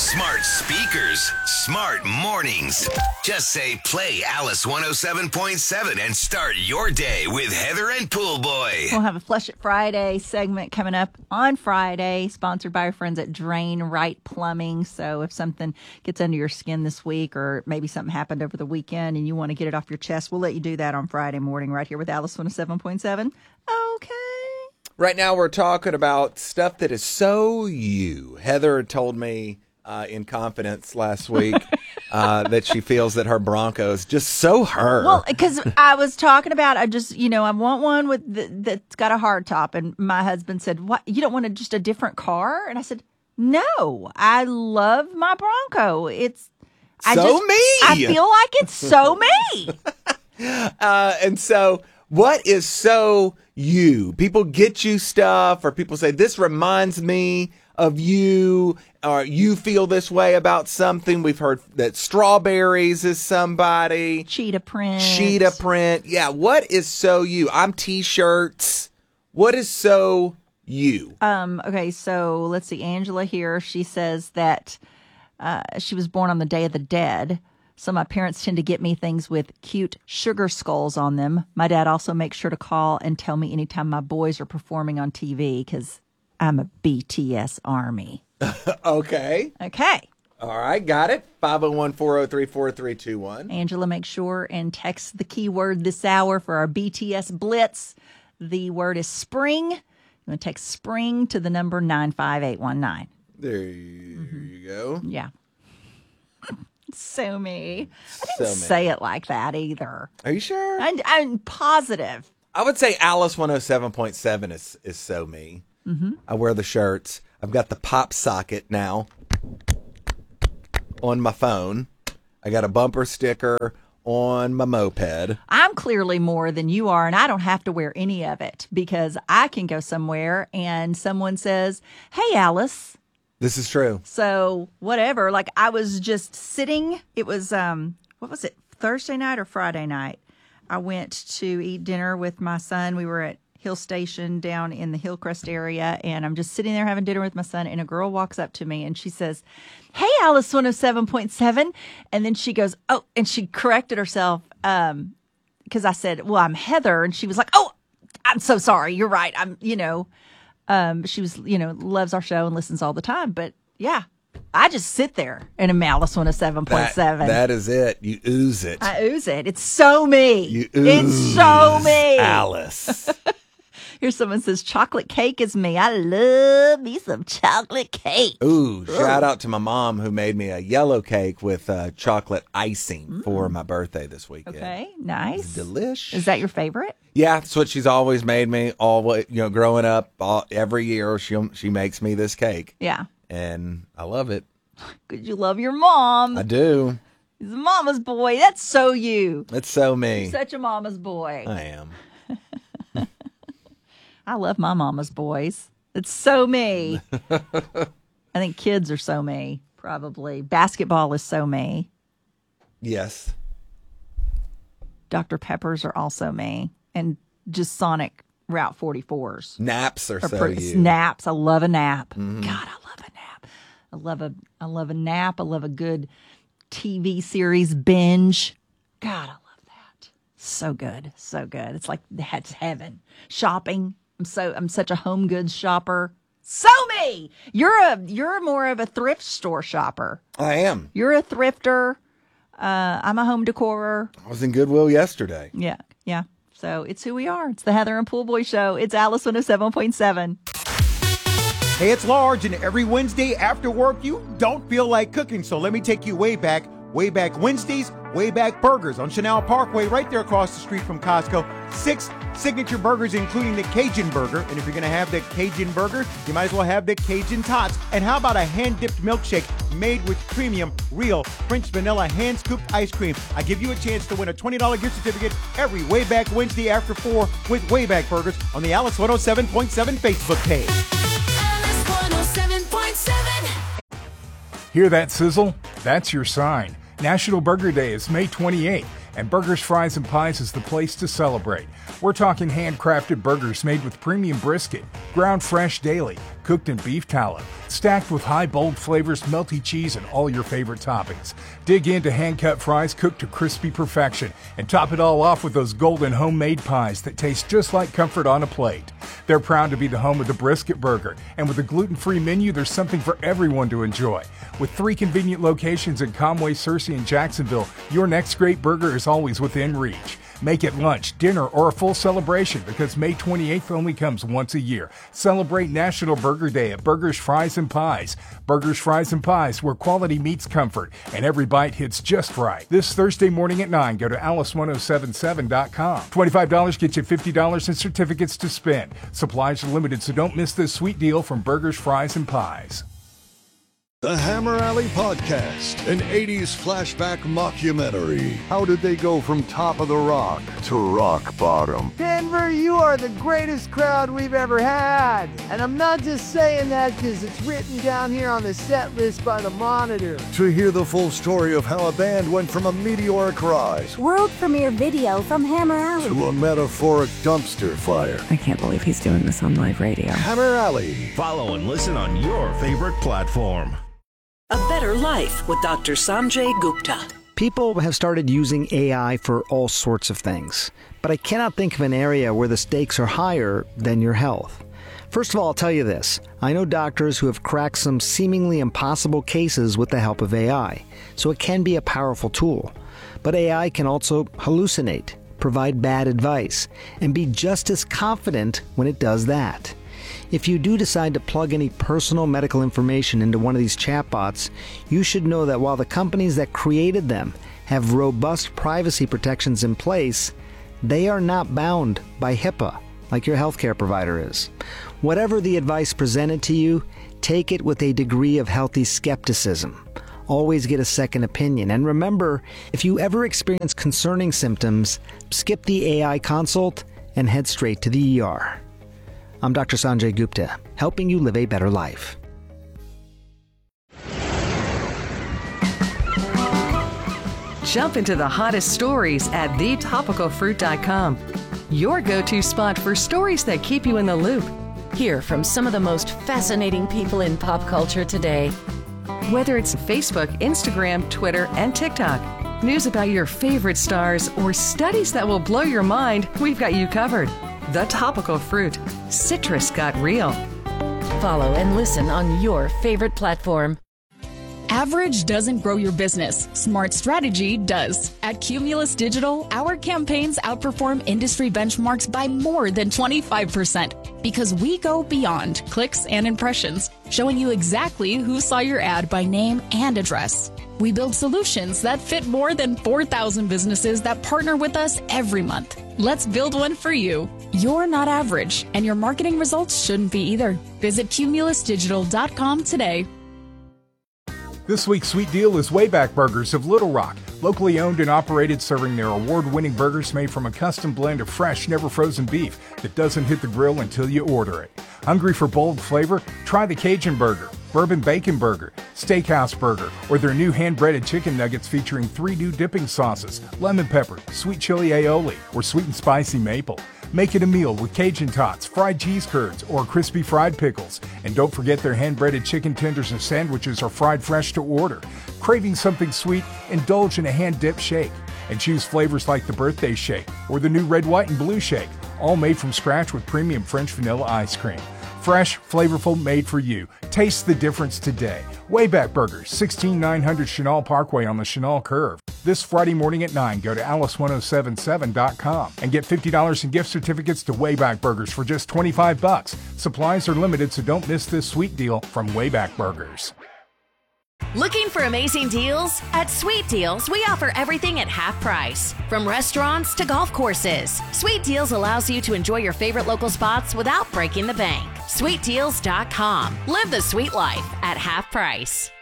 Smart speakers, smart mornings. Just say play Alice 107.7 and start your day with Heather and Pool Boy. We'll have a Flush It Friday segment coming up on Friday, sponsored by our friends at Drain Right Plumbing. So if something gets under your skin this week, or maybe something happened over the weekend and you want to get it off your chest, we'll let you do that on Friday morning right here with Alice 107.7. Okay. Right now we're talking about stuff that is so you. Heather told me in confidence last week that she feels that her Bronco is just so her. Well, because I was talking about, I want one that's got a hard top. And my husband said, "What? You don't want just a different car?" And I said, "No, I love my Bronco. Me. I feel like it's so me." And so what is so you? People get you stuff, or people say, this reminds me of you, or you feel this way about something. We've heard that strawberries is somebody. Cheetah print. Yeah, what is so you? I'm T-shirts. What is so you? Okay, so let's see. Angela here, she says that she was born on the Day of the Dead. So my parents tend to get me things with cute sugar skulls on them. My dad also makes sure to call and tell me anytime my boys are performing on TV, because I'm a BTS army. Okay. All right, got it. 501-403-4321. Angela, make sure and text the keyword this hour for our BTS Blitz. The word is spring. You want to text spring to the number 95819. There you go. Yeah. So me. I didn't say it like that either. Are you sure? I'm positive. I would say Alice 107.7 is so me. Mm-hmm. I wear the shirts. I've got the pop socket now on my phone. I got a bumper sticker on my moped. I'm clearly more than you are, and I don't have to wear any of it, because I can go somewhere and someone says, "Hey, Alice." This is true. So whatever, like I was just sitting, it was, what was it, Thursday night or Friday night? I went to eat dinner with my son. We were at Hill Station down in the Hillcrest area, and I'm just sitting there having dinner with my son, and a girl walks up to me and she says, "Hey, Alice 107.7. And then she goes, "Oh," and she corrected herself, because I said, "Well, I'm Heather." And she was like, "Oh, I'm so sorry. You're right. She was, loves our show and listens all the time." But yeah, I just sit there and am Alice 107.7. That is it. You ooze it. I ooze it. It's so me. You ooze It's so me. Alice. Here's someone says, "Chocolate cake is me. I love me some chocolate cake." Ooh, shout out to my mom who made me a yellow cake with chocolate icing for my birthday this weekend. Okay, nice. It's delish. Is that your favorite? Yeah, that's what she's always made me. Growing up, every year she makes me this cake. Yeah. And I love it. Because you love your mom. I do. He's a mama's boy. That's so you. It's so me. You're such a mama's boy. I am. I love my mama's boys. It's so me. I think kids are so me, probably. Basketball is so me. Yes. Dr. Peppers are also me. And just Sonic Route 44s. Naps are so you. Naps. I love a nap. Mm-hmm. God, I love a nap. I love a nap. I love a good TV series binge. God, I love that. So good. So good. It's like that's heaven. Shopping. I'm such a home goods shopper. So me. You're more of a thrift store shopper. I am. You're a thrifter. I'm a home decorer. I was in Goodwill yesterday. Yeah. So it's who we are. It's the Heather and Pool Boy Show. It's Alice 107.7. Hey, it's Large, and every Wednesday after work, you don't feel like cooking, so let me take you way back Wednesdays, Way Back Burgers on Chanel Parkway, right there across the street from Costco. 6 signature burgers, including the Cajun Burger. And if you're going to have the Cajun Burger, you might as well have the Cajun Tots. And how about a hand-dipped milkshake made with premium, real French vanilla hand-scooped ice cream? I give you a chance to win a $20 gift certificate every Way Back Wednesday after 4 with Way Back Burgers on the Alice 107.7 Facebook page. Alice 107.7. Hear that sizzle? That's your sign. National Burger Day is May 28th, and Burgers, Fries, and Pies is the place to celebrate. We're talking handcrafted burgers made with premium brisket, ground fresh daily, cooked in beef tallow, stacked with high, bold flavors, melty cheese, and all your favorite toppings. Dig into hand-cut fries cooked to crispy perfection, and top it all off with those golden homemade pies that taste just like comfort on a plate. They're proud to be the home of the brisket burger, and with a gluten-free menu, there's something for everyone to enjoy. With 3 convenient locations in Conway, Searcy, and Jacksonville, your next great burger is always within reach. Make it lunch, dinner, or a full celebration because May 28th only comes once a year. Celebrate National Burger Day at Burgers, Fries, and Pies. Burgers, Fries, and Pies, where quality meets comfort and every bite hits just right. This Thursday morning at 9, go to alice1077.com. $25 gets you $50 in certificates to spend. Supplies are limited, so don't miss this sweet deal from Burgers, Fries, and Pies. The Hammer Alley Podcast, an 80s flashback mockumentary. How did they go from top of the rock to rock bottom? Denver, you are the greatest crowd we've ever had. And I'm not just saying that because it's written down here on the set list by the Monitor. To hear the full story of how a band went from a meteoric rise, world premiere video from Hammer Alley, to a metaphoric dumpster fire. I can't believe he's doing this on live radio. Hammer Alley. Follow and listen on your favorite platform. A Better Life with Dr. Sanjay Gupta. People have started using AI for all sorts of things, but I cannot think of an area where the stakes are higher than your health. First of all, I'll tell you this. I know doctors who have cracked some seemingly impossible cases with the help of AI, so it can be a powerful tool. But AI can also hallucinate, provide bad advice, and be just as confident when it does that. If you do decide to plug any personal medical information into one of these chatbots, you should know that while the companies that created them have robust privacy protections in place, they are not bound by HIPAA like your healthcare provider is. Whatever the advice presented to you, take it with a degree of healthy skepticism. Always get a second opinion. And remember, if you ever experience concerning symptoms, skip the AI consult and head straight to the ER. I'm Dr. Sanjay Gupta, helping you live a better life. Jump into the hottest stories at thetopicalfruit.com. Your go-to spot for stories that keep you in the loop. Hear from some of the most fascinating people in pop culture today. Whether it's Facebook, Instagram, Twitter, and TikTok, news about your favorite stars, or studies that will blow your mind, we've got you covered. The Topical Fruit. Citrus got real. Follow and listen on your favorite platform. Average doesn't grow your business. Smart strategy does. At Cumulus Digital, our campaigns outperform industry benchmarks by more than 25% because we go beyond clicks and impressions, showing you exactly who saw your ad by name and address. We build solutions that fit more than 4,000 businesses that partner with us every month. Let's build one for you. You're not average, and your marketing results shouldn't be either. Visit cumulusdigital.com today. This week's sweet deal is Wayback Burgers of Little Rock, locally owned and operated, serving their award-winning burgers made from a custom blend of fresh, never-frozen beef that doesn't hit the grill until you order it. Hungry for bold flavor? Try the Cajun Burger, Bourbon Bacon Burger, Steakhouse Burger, or their new hand-breaded chicken nuggets featuring 3 new dipping sauces, lemon pepper, sweet chili aioli, or sweet and spicy maple. Make it a meal with Cajun tots, fried cheese curds, or crispy fried pickles. And don't forget their hand-breaded chicken tenders and sandwiches are fried fresh to order. Craving something sweet? Indulge in a hand-dipped shake. And choose flavors like the birthday shake or the new red, white, and blue shake, all made from scratch with premium French vanilla ice cream. Fresh, flavorful, made for you. Taste the difference today. Wayback Burgers, 16900 Chenal Parkway on the Chenal Curve. This Friday morning at 9, go to alice1077.com and get $50 in gift certificates to Wayback Burgers for just $25. Supplies are limited, so don't miss this sweet deal from Wayback Burgers. Looking for amazing deals? At Sweet Deals, we offer everything at half price. From restaurants to golf courses, Sweet Deals allows you to enjoy your favorite local spots without breaking the bank. SweetDeals.com. Live the sweet life at half price.